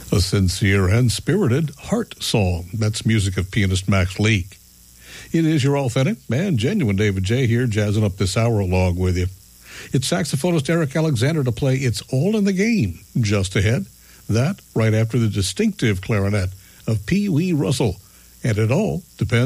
A sincere and spirited heart song. That's music of pianist Max Leake. It is your authentic and genuine David J. here, jazzing up this hour along with you. It's saxophonist Eric Alexander to play It's All in the Game just ahead. That right after the distinctive clarinet of Pee Wee Russell. And it all depends